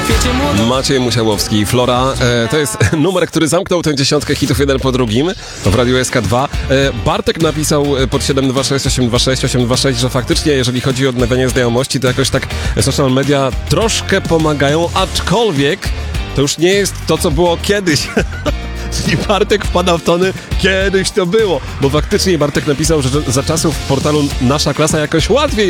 Maciej Musiałowski, Flora. To jest numer, który zamknął tę dziesiątkę hitów jeden po drugim w Radiu SK2. Bartek napisał pod 726826826, że faktycznie, jeżeli chodzi o odnawianie znajomości, to jakoś tak social media troszkę pomagają, aczkolwiek to już nie jest to, co było kiedyś. Czyli Bartek wpadał w tony, kiedyś to było. Bo faktycznie Bartek napisał, że za czasów portalu Nasza Klasa jakoś łatwiej